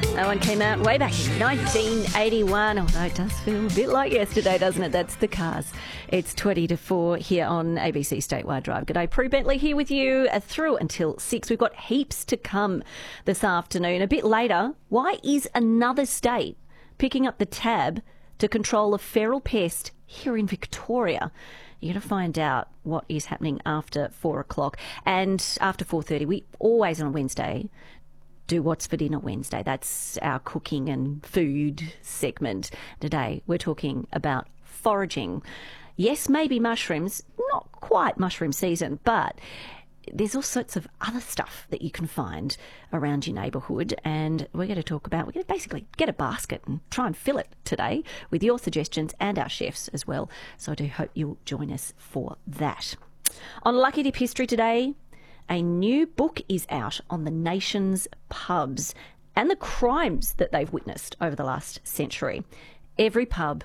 That one came out way back in 1981, although it does feel a bit like yesterday, doesn't it? That's The Cars. It's 20 to 4 here on ABC Statewide Drive. G'day, Prue Bentley here with you through until 6. We've got heaps to come this afternoon. A bit later, why is another state picking up the tab to control a feral pest here in Victoria? You're going to find out what is happening after 4 o'clock. And after 4:30, we always on a Wednesday do What's for Dinner Wednesday. That's our cooking and food segment. Today, we're talking about foraging. Yes, maybe mushrooms, not quite mushroom season, but there's all sorts of other stuff that you can find around your neighbourhood, and we're going to basically get a basket and try and fill it today with your suggestions and our chefs as well. So I do hope you'll join us for that. On Lucky Dip History today, a new book is out on the nation's pubs and the crimes that they've witnessed over the last century. Every pub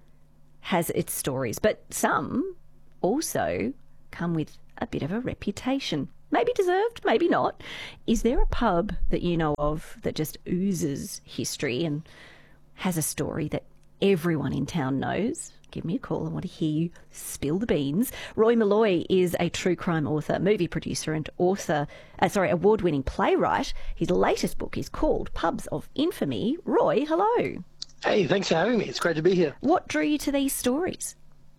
has its stories, but some also come with a bit of a reputation. Maybe deserved, maybe not. Is there a pub that you know of that just oozes history and has a story that everyone in town knows? Give me a call. I want to hear you spill the beans. Roy Malloy is a true crime author, movie producer and award-winning playwright. His latest book is called Pubs of Infamy. Roy, hello. Hey, thanks for having me. It's great to be here. What drew you to these stories?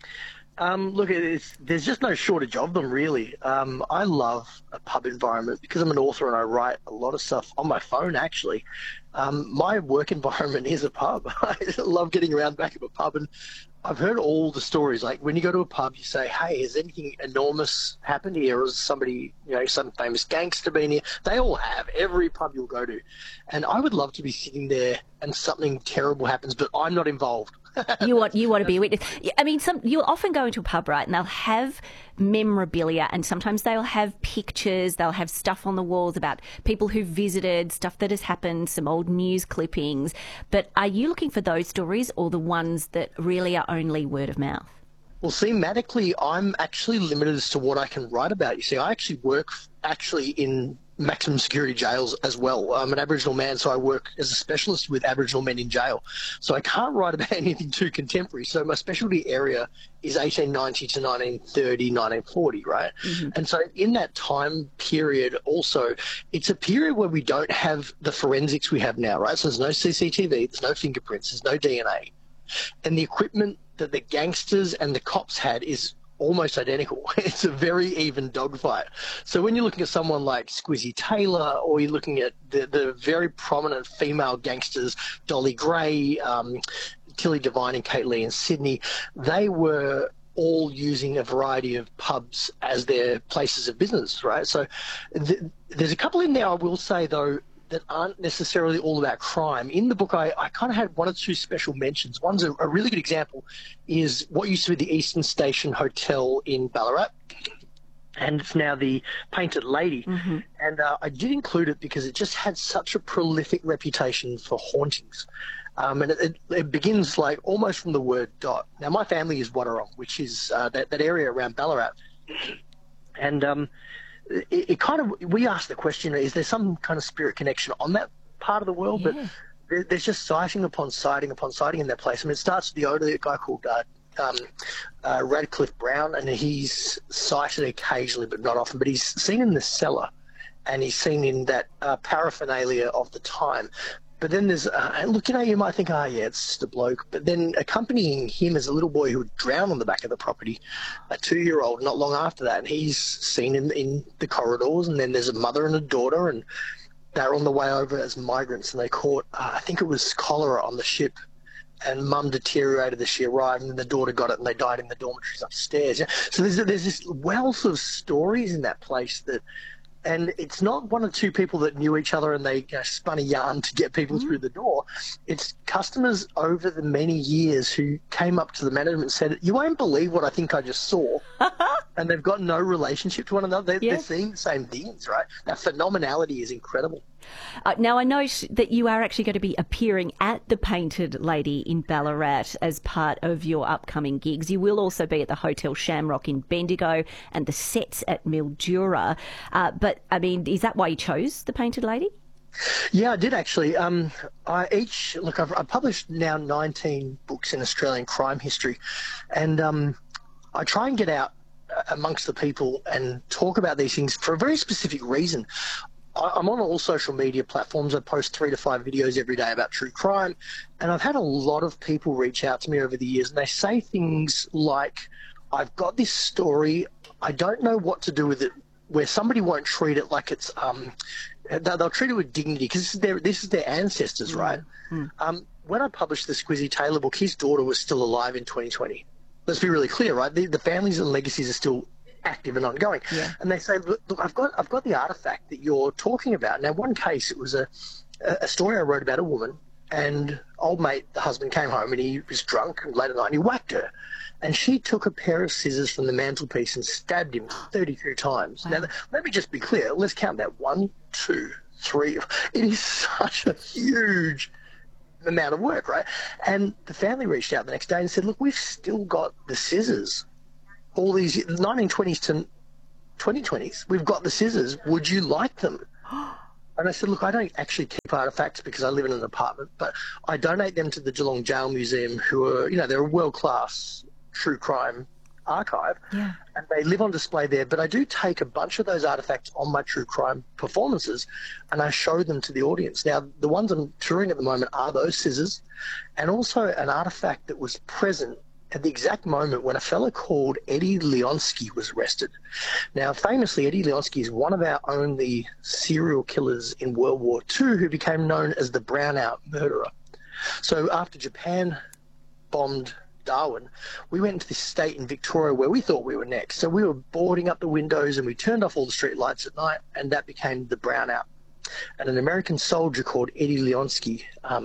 Look, there's just no shortage of them, really. I love a pub environment because I'm an author and I write a lot of stuff on my phone, actually. My work environment is a pub. I love getting around back of a pub, and I've heard all the stories. Like when you go to a pub, you say, hey, has anything enormous happened here? Or has somebody, some famous gangster been here? They all have, every pub you'll go to. And I would love to be sitting there and something terrible happens, but I'm not involved. You want to be a witness. I mean, you'll often go into a pub, right, and they'll have memorabilia, and sometimes they'll have pictures, they'll have stuff on the walls about people who visited, stuff that has happened, some old news clippings. But are you looking for those stories or the ones that really are only word of mouth? Well, thematically, I'm actually limited as to what I can write about. You see, I actually work in maximum security jails as well. I'm an Aboriginal man, so I work as a specialist with Aboriginal men in jail. So I can't write about anything too contemporary. So my specialty area is 1890 to 1930, 1940, right? Mm-hmm. And so in that time period also, it's a period where we don't have the forensics we have now, right? So there's no CCTV, there's no fingerprints, there's no DNA. And the equipment that the gangsters and the cops had is almost identical. It's a very even dogfight. So when you're looking at someone like Squizzy Taylor, or you're looking at the very prominent female gangsters, Dolly Gray, Tilly Devine and Kate Lee in Sydney, they were all using a variety of pubs as their places of business, right? So there's a couple in there, I will say, though, that aren't necessarily all about crime. In the book, I kind of had one or two special mentions. One's a really good example is what used to be the Eastern Station Hotel in Ballarat, and it's now the Painted Lady. Mm-hmm. And I did include it because it just had such a prolific reputation for hauntings. And it begins like almost from the word dot. Now, my family is Wadawurrung, which is that area around Ballarat. And it kind of, we asked the question, is there some kind of spirit connection on that part of the world? Yeah. But there's just sighting upon sighting upon sighting in that place. I mean, it starts with the older guy called Radcliffe Brown, and he's sighted occasionally, but not often. But he's seen in the cellar, and he's seen in that paraphernalia of the time. But then there's, you might think, yeah, it's just a bloke. But then accompanying him is a little boy who would drown on the back of the property, a 2-year-old, not long after that. And he's seen in the corridors. And then there's a mother and a daughter, and they're on the way over as migrants. And they caught, I think it was cholera on the ship. And mum deteriorated as she arrived, and the daughter got it, and they died in the dormitories upstairs. Yeah? So there's this wealth of stories in that place that... And it's not one or two people that knew each other and they spun a yarn to get people through the door. It's customers over the many years who came up to the management and said, you won't believe what I think I just saw. And they've got no relationship to one another. They're seeing the same things, right? That phenomenality is incredible. Now, I know that you are actually going to be appearing at the Painted Lady in Ballarat as part of your upcoming gigs. You will also be at the Hotel Shamrock in Bendigo and the sets at Mildura. But, I mean, is that why you chose the Painted Lady? Yeah, I did actually. I've published now 19 books in Australian crime history, and I try and get out amongst the people and talk about these things for a very specific reason. I'm on all social media platforms. I post 3 to 5 videos every day about true crime, and I've had a lot of people reach out to me over the years, and they say things like, "I've got this story. I don't know what to do with it." Where somebody won't treat it like it's they'll treat it with dignity because this is their ancestors, right? When I published the Squizzy Taylor book, his daughter was still alive in 2020. Let's be really clear, right? The families and legacies are still active and ongoing. Yeah. And they say, look, I've got the artifact that you're talking about. Now, one case, it was a story I wrote about a woman, and old mate, the husband, came home and he was drunk and late at night and he whacked her. And she took a pair of scissors from the mantelpiece and stabbed him 32 times. Wow. Now, let me just be clear. Let's count that. 1, 2, 3. It is such a huge amount of work, right? And the family reached out the next day and said, look, we've still got the scissors. All these 1920s to 2020s, we've got the scissors. Would you like them? And I said, look, I don't actually keep artifacts because I live in an apartment, but I donate them to the Geelong Jail Museum, who are, they're a world-class true crime archive, and they live on display there. But I do take a bunch of those artifacts on my true crime performances and I show them to the audience. Now, the ones I'm touring at the moment are those scissors, and also an artifact that was present at the exact moment when a fella called Eddie Leonsky was arrested. Now, famously, Eddie Leonsky is one of our only serial killers in World War II who became known as the Brownout Murderer. So after Japan bombed Darwin, we went into this state in Victoria where we thought we were next. So we were boarding up the windows and we turned off all the street lights at night, and that became the Brownout. And an American soldier called Eddie Leonsky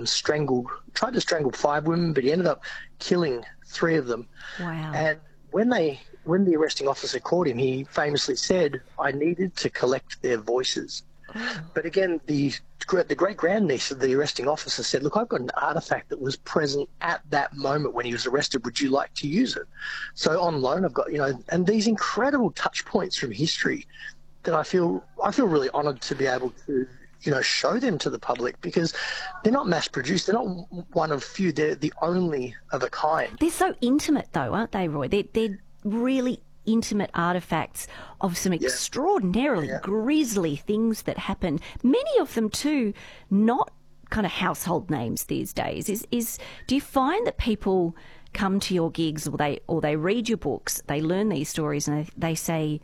tried to strangle 5 women, but he ended up killing 3 of them. Wow. And when the arresting officer caught him, he famously said, I needed to collect their voices. Oh. But again, the great-grandniece of the arresting officer said, look, I've got an artifact that was present at that moment when he was arrested. Would you like to use it? So on loan, I've got, and these incredible touch points from history that I feel really honoured to be able to, show them to the public, because they're not mass-produced. They're not one of few. They're the only of a kind. They're so intimate, though, aren't they, Roy? They're really intimate artefacts of some extraordinarily grisly things that happen. Many of them, too, not kind of household names these days. Do you find that people come to your gigs or they read your books, they learn these stories, and they say,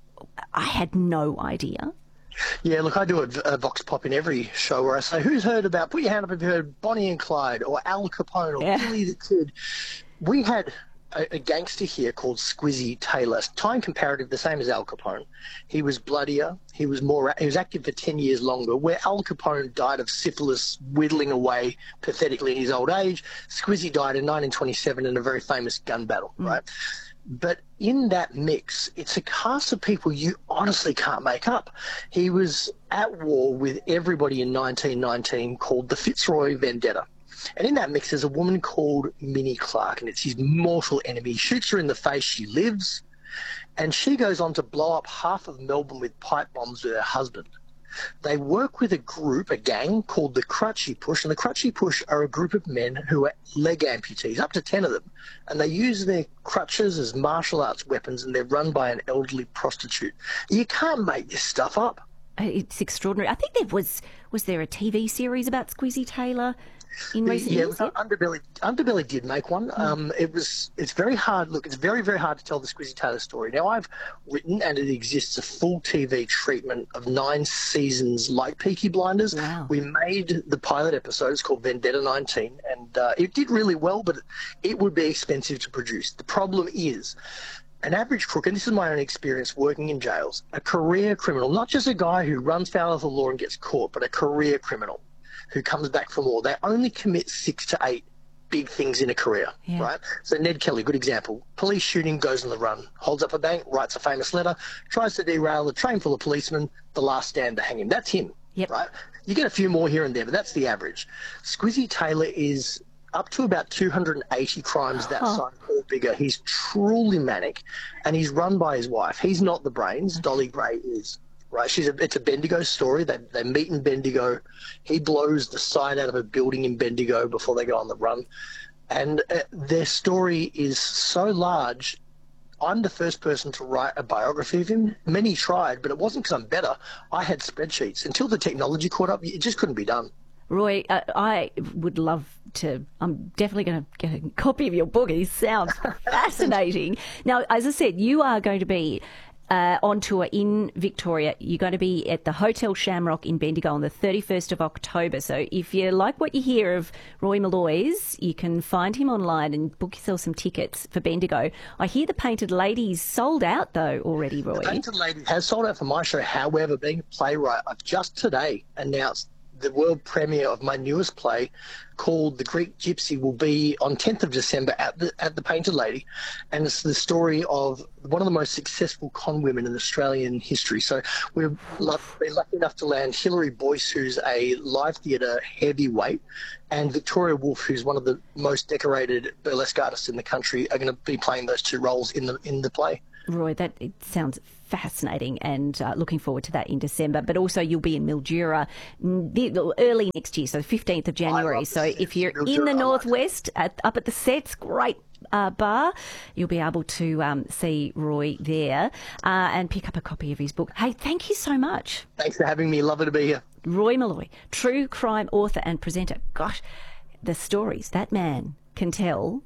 I had no idea? Yeah, look, I do a vox pop in every show where I say, who's heard about, put your hand up if you heard Bonnie and Clyde or Al Capone or Billy the Kid. We had a gangster here called Squizzy Taylor, time comparative the same as Al Capone. He was bloodier. He was active for 10 years longer. Where Al Capone died of syphilis, whittling away pathetically in his old age, Squizzy died in 1927 in a very famous gun battle, right? But in that mix, it's a cast of people you honestly can't make up. He was at war with everybody in 1919 called the Fitzroy Vendetta. And in that mix, there's a woman called Minnie Clark, and it's his mortal enemy. He shoots her in the face, she lives, and she goes on to blow up half of Melbourne with pipe bombs with her husband. They work with a gang called the Crutchy Push, and the Crutchy Push are a group of men who are leg amputees, up to 10 of them, and they use their crutches as martial arts weapons, and they're run by an elderly prostitute. You can't make this stuff up. It's extraordinary. I think was there a TV series about Squizzy Taylor in recent years? Yeah, Underbelly did make one. It's very hard. Look, it's very, very hard to tell the Squizzy Taylor story. Now, I've written, and it exists, a full TV treatment of 9 seasons like Peaky Blinders. Wow. We made the pilot episode. It's called Vendetta 19, and it did really well, but it would be expensive to produce. The problem is, an average crook, and this is my own experience working in jails, a career criminal, not just a guy who runs foul of the law and gets caught, but a career criminal who comes back for more. They only commit 6 to 8 big things in a career, right? So Ned Kelly, good example. Police shooting, goes on the run, holds up a bank, writes a famous letter, tries to derail a train full of policemen, the last stand to hang him. That's him, right? You get a few more here and there, but that's the average. Squizzy Taylor is up to about 280 crimes that size or bigger. He's truly manic, and he's run by his wife. He's not the brains. Dolly Gray is. right? It's a Bendigo story. They meet in Bendigo. He blows the sign out of a building in Bendigo before they go on the run. And their story is so large. I'm the first person to write a biography of him. Many tried, but it wasn't because I'm better. I had spreadsheets. Until the technology caught up, it just couldn't be done. Roy, I would love to. I'm definitely going to get a copy of your book. It sounds fascinating. Now, as I said, you are going to be on tour in Victoria. You're going to be at the Hotel Shamrock in Bendigo on the 31st of October. So if you like what you hear of Roy Molloy's, you can find him online and book yourself some tickets for Bendigo. I hear the Painted Lady's sold out, though, already, Roy. The Painted Lady has sold out for my show. However, being a playwright, I've just today announced the world premiere of my newest play called The Greek Gypsy will be on 10th of December at the Painted Lady. And it's the story of one of the most successful con women in Australian history. So we've been lucky enough to land Hilary Boyce, who's a live theatre heavyweight, and Victoria Woolf, who's one of the most decorated burlesque artists in the country, are going to be playing those two roles in the play. Roy, it sounds fascinating, and looking forward to that in December. But also you'll be in Mildura early next year, so 15th of January. So if you're in the Northwest, up at the Sets, great bar, you'll be able to see Roy there and pick up a copy of his book. Hey, thank you so much. Thanks for having me. Lovely to be here. Roy Molloy, true crime author and presenter. Gosh, the stories that man can tell.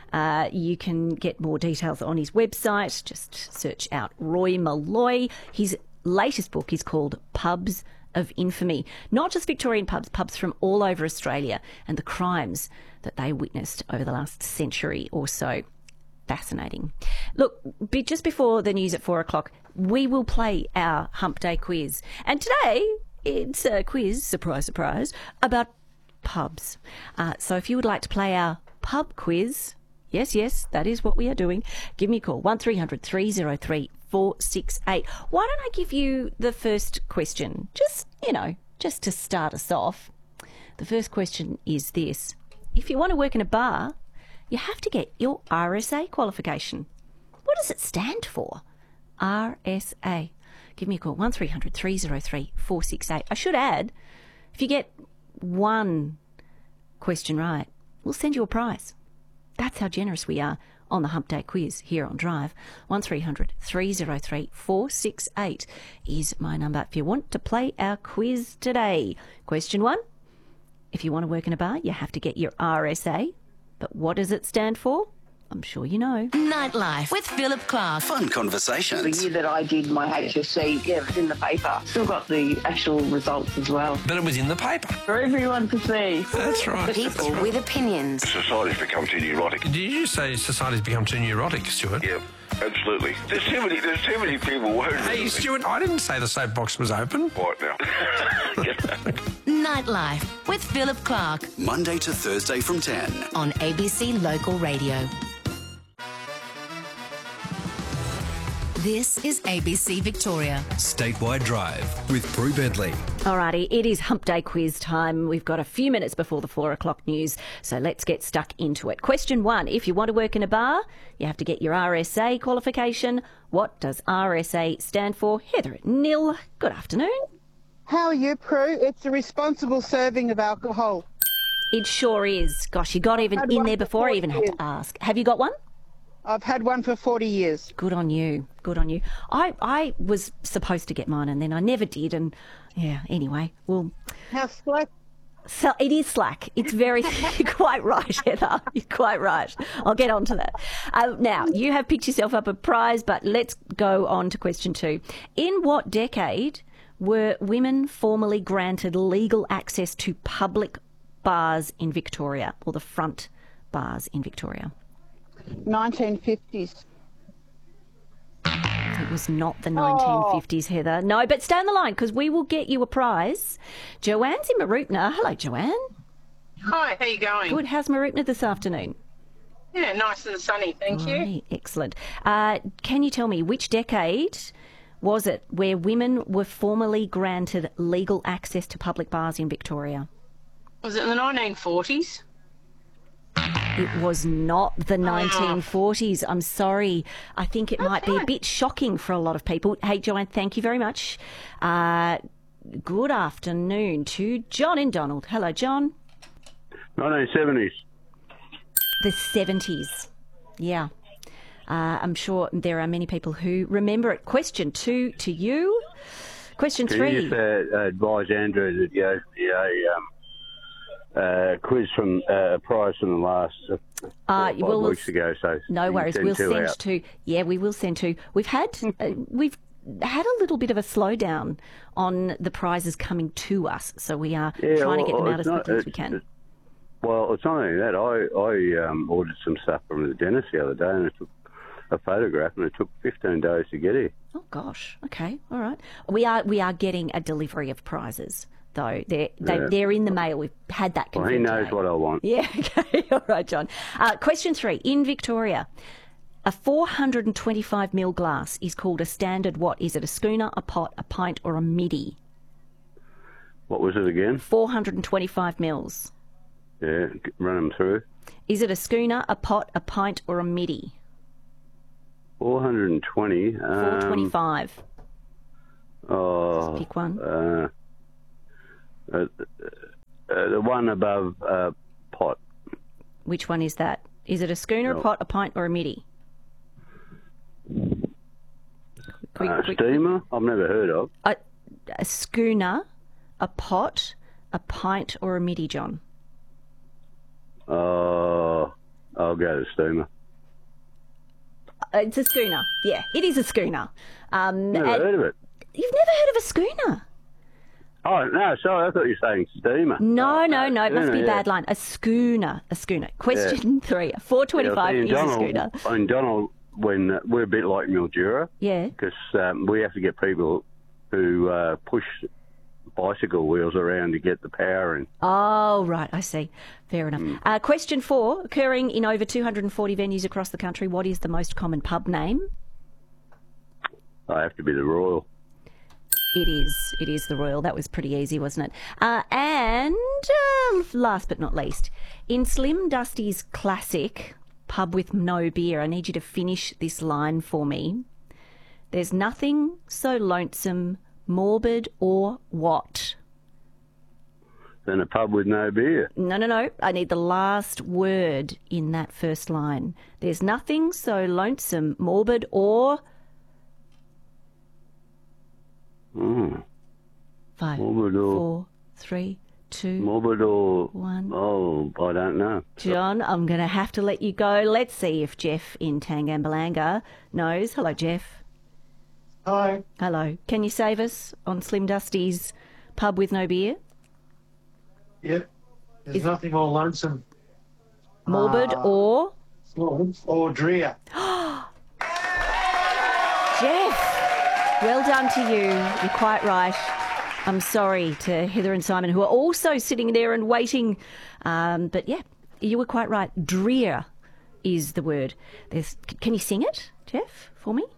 You can get more details on his website. Just search out Roy Molloy. His latest book is called Pubs of Infamy. Not just Victorian pubs, pubs from all over Australia and the crimes that they witnessed over the last century or so. Fascinating. Look, just before the news at 4 o'clock, we will play our Hump Day quiz. And today, it's a quiz, surprise, surprise, about pubs. So if you would like to play our pub quiz, yes, that is what we are doing, give me a call, 1300 303 468. Why don't I give you the first question? Just to start us off. The first question is this. If you want to work in a bar, you have to get your RSA qualification. What does it stand for? RSA. Give me a call, 1300 303 468. I should add, if you get one question right, we'll send you a prize. That's how generous we are on the Hump Day quiz here on Drive. 1300 303 468 is my number if you want to play our quiz today. Question 1. If you want to work in a bar, you have to get your RSA. But what does it stand for? I'm sure you know. Nightlife with Philip Clark. Fun conversations. The year that I did my HSC, it was in the paper. Still got the actual results as well. But it was in the paper. For everyone to see. That's right. People with opinions. Society's become too neurotic. Did you say society's become too neurotic, Stuart? Yeah, absolutely. There's too many people worried. Hey, Stuart, I didn't say the soapbox was open. Right now. Nightlife with Philip Clark. Monday to Thursday from 10. On ABC Local Radio. This is ABC Victoria. Statewide Drive with Prue Bentley. Alrighty, it is Hump Day quiz time. We've got a few minutes before the 4 o'clock news, so let's get stuck into it. Question 1. If you want to work in a bar, you have to get your RSA qualification. What does RSA stand for? Heather at Nil, good afternoon. How are you, Prue? It's a responsible serving of alcohol. It sure is. Gosh, you got even in there before I even had to ask. Have you got one? I've had one for 40 years. Good on you. Good on you. I was supposed to get mine and then I never did. And yeah, anyway, well. How slack? So it is slack. It's very, you're quite right, Heather. You're quite right. I'll get on to that. Now, you have picked yourself up a prize, but let's go on to question 2. In what decade were women formally granted legal access to public bars in Victoria, or the front bars in Victoria? 1950s. It was not the 1950s, Heather. No, but stay on the line because we will get you a prize. Joanne's in Mooroopna. Hello, Joanne. Hi, how you going? Good. How's Mooroopna this afternoon? Yeah, nice and sunny, thank you. Excellent. Can you tell me which decade was it where women were formally granted legal access to public bars in Victoria? Was it in the 1940s? It was not the 1940s. I'm sorry. I think it might be a bit shocking for a lot of people. Hey, Joanne, thank you very much. Good afternoon to John in Donald. Hello, John. 1970s. The 70s. Yeah. I'm sure there are many people who remember it. Question 2 to you. Question 3. Can you just advise Andrew that quiz from prize from the last 5 weeks ago? So no worries. We'll send 2. Yeah, we will send 2. We've had a little bit of a slowdown on the prizes coming to us, so we are trying to get them out as quickly as we can. Well, it's not only that. I ordered some stuff from the dentist the other day, and it took a photograph, and it took 15 days to get here. Oh gosh. Okay. All right. We are getting a delivery of prizes, though. They're in the mail. We've had that confirmed. Well, he knows what I want. Yeah. Okay. All right, John. Question 3. In Victoria, a 425 ml glass is called a standard what? Is it a schooner, a pot, a pint, or a middy? What was it again? 425 mils. Yeah, run them through. Is it a schooner, a pot, a pint, or a middy? 420. 425. Oh. Just pick one. The one above pot. Which one is that? Is it a schooner, a pot, a pint, or a middy? Quick. Steamer? I've never heard of. A schooner, a pot, a pint, or a middy, John? I'll go to steamer. It's a schooner. Yeah, it is a schooner. Never heard of it. You've never heard of a schooner? Oh, no, sorry, I thought you were saying steamer. No, it must be a bad line. A schooner. Question 3. 425 is a schooner. In Donald, when we're a bit like Mildura. Yeah. Because we have to get people who push bicycle wheels around to get the power in. Oh, right, I see. Fair enough. Question 4. Occurring in over 240 venues across the country, what is the most common pub name? I have to be the Royal. It is the Royal. That was pretty easy, wasn't it? And last but not least, in Slim Dusty's classic Pub with No Beer, I need you to finish this line for me. There's nothing so lonesome, morbid, or what? Then a pub with no beer. No. I need the last word in that first line. There's nothing so lonesome, morbid, or... 5, morbid or... 4, 3, 2... Morbid or... 1. Oh, I don't know. John, I'm going to have to let you go. Let's see if Jeff in Tangambalanga knows. Hello, Jeff. Hi. Hello. Can you save us on Slim Dusty's Pub with No Beer? Yep. There's nothing more lonesome. Morbid or? Or drear. Jeff, well done to you. You're quite right. I'm sorry to Heather and Simon, who are also sitting there and waiting. But yeah, you were quite right. Drear is the word. Can you sing it, Jeff, for me?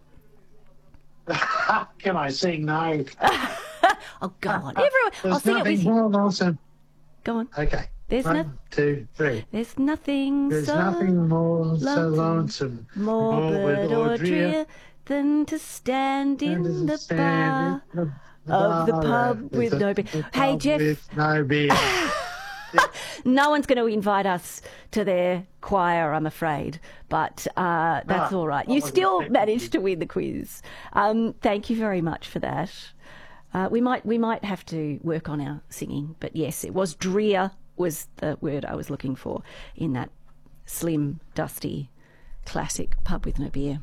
Can I sing? No. Oh, go on. Everyone, I'll sing it with you. More lonesome. Go on. Okay. There's 1, 2, 3. There's nothing There's nothing more so lonesome, morbid or drear than to stand in the bar of the pub with no beer. Hey, Jeff. With no beer. No one's going to invite us to their choir, I'm afraid, but that's all right. You still managed to win the quiz. Thank you very much for that. We might have to work on our singing, but yes, it was drear was the word I was looking for in that Slim Dusty classic Pub with No Beer.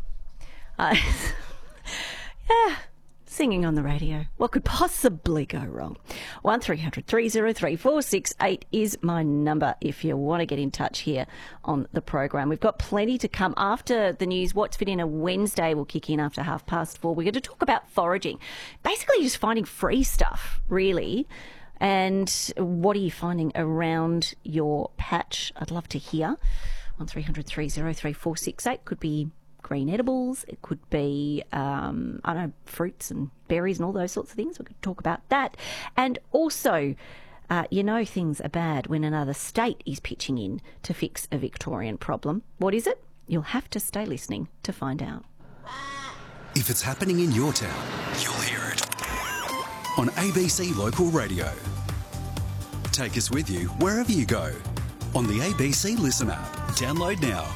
Yeah. Singing on the radio. What could possibly go wrong? 1300 303 468 is my number if you want to get in touch here on the program. We've got plenty to come after the news. What's Fit In a Wednesday will kick in after 4:30. We're going to talk about foraging. Basically just finding free stuff, really. And what are you finding around your patch? I'd love to hear. 1300 303 468 could be green edibles, it could be, fruits and berries and all those sorts of things. We could talk about that. And also, You know things are bad when another state is pitching in to fix a Victorian problem. What is it? You'll have to stay listening to find out. If it's happening in your town, you'll hear it on ABC Local Radio. Take us with you wherever you go on the ABC Listen app. Download now.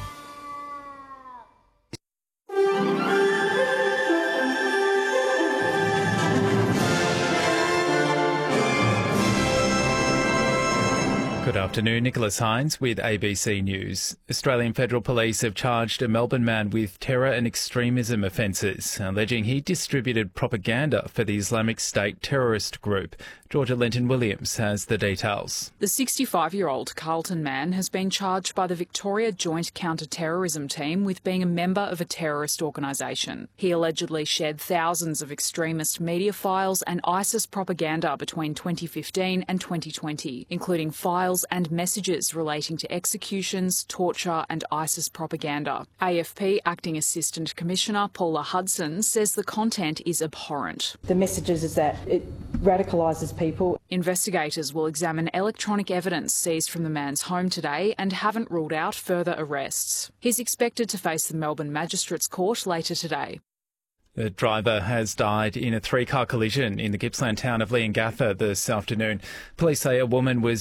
Good afternoon, Nicholas Hines with ABC News. Australian Federal Police have charged a Melbourne man with terror and extremism offences, alleging he distributed propaganda for the Islamic State terrorist group. Georgia Lenton-Williams has the details. The 65-year-old Carlton man has been charged by the Victoria Joint Counter-Terrorism Team with being a member of a terrorist organisation. He allegedly shared thousands of extremist media files and ISIS propaganda between 2015 and 2020, including files and messages relating to executions, torture and ISIS propaganda. AFP Acting Assistant Commissioner Paula Hudson says the content is abhorrent. The messages is that it radicalises people. Investigators will examine electronic evidence seized from the man's home today and haven't ruled out further arrests. He's expected to face the Melbourne Magistrates Court later today. The driver has died in a three-car collision in the Gippsland town of Leongatha this afternoon. Police say a woman was